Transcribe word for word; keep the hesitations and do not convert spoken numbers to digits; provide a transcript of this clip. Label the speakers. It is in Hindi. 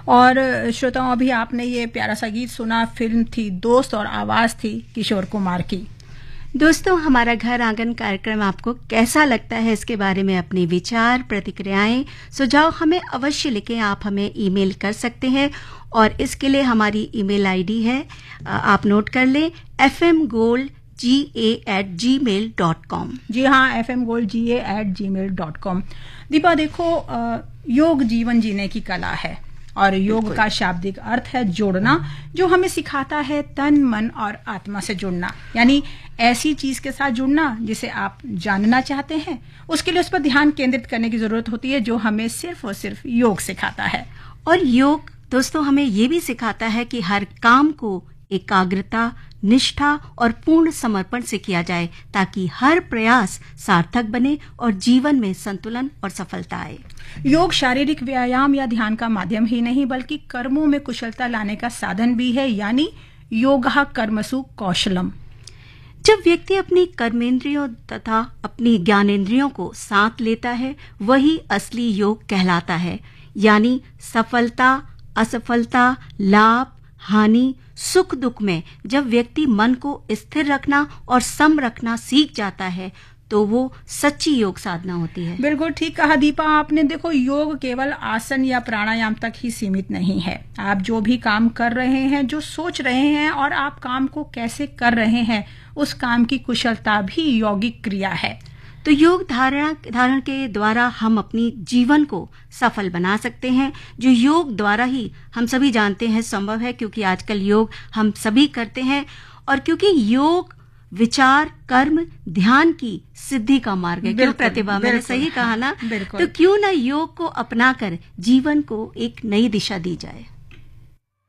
Speaker 1: और श्रोताओं, अभी आपने ये प्यारा सा गीत सुना, फिल्म थी दोस्त और आवाज थी किशोर कुमार की।
Speaker 2: दोस्तों, हमारा घर आंगन कार्यक्रम आपको कैसा लगता है, इसके बारे में अपने विचार, प्रतिक्रियाएं, सुझाव हमें अवश्य लिखें। आप हमें ईमेल कर सकते हैं और इसके लिए हमारी ईमेल आईडी है, आप नोट कर लें, एफ एम गोल्ड जी ए एट जी मेल डॉट कॉम।
Speaker 1: जी हाँ, एफ एम गोल्ड जी ए एट जी मेल डॉट कॉम। दीपा, देखो, योग जीवन जीने की कला है और योग का शाब्दिक अर्थ है जोड़ना, जो हमें सिखाता है तन, मन और आत्मा से जुड़ना। यानी ऐसी चीज के साथ जुड़ना जिसे आप जानना चाहते हैं, उसके लिए उस पर ध्यान केंद्रित करने की जरूरत होती है, जो हमें सिर्फ और सिर्फ योग सिखाता है।
Speaker 2: और योग दोस्तों हमें ये भी सिखाता है कि हर काम को एकाग्रता, निष्ठा और पूर्ण समर्पण से किया जाए, ताकि हर प्रयास सार्थक बने और जीवन में संतुलन और सफलता आए।
Speaker 1: योग शारीरिक व्यायाम या ध्यान का माध्यम ही नहीं, बल्कि कर्मों में कुशलता लाने का साधन भी है। यानी योगः कर्मसु कौशलम।
Speaker 2: जब व्यक्ति अपनी कर्मेंद्रियों तथा अपनी ज्ञानेंद्रियों को साथ लेता है, वही असली योग कहलाता है। यानी सफलता, असफलता, लाभ, हानि, सुख दुख में जब व्यक्ति मन को स्थिर रखना और सम रखना सीख जाता है, तो वो सच्ची योग साधना होती है।
Speaker 1: बिल्कुल ठीक कहा दीपा आपने। देखो, योग केवल आसन या प्राणायाम तक ही सीमित नहीं है। आप जो भी काम कर रहे हैं, जो सोच रहे हैं और आप काम को कैसे कर रहे हैं, उस काम की कुशलता भी यौगिक क्रिया है।
Speaker 2: तो योग धारणा धारण के द्वारा हम अपनी जीवन को सफल बना सकते हैं, जो योग द्वारा ही हम सभी जानते हैं संभव है, क्योंकि आजकल योग हम सभी करते हैं। और क्योंकि योग विचार, कर्म, ध्यान की सिद्धि का मार्ग है। क्यों प्रतिभा, मैंने सही कहा ना? तो क्यों ना योग को अपनाकर जीवन को एक नई दिशा दी जाए।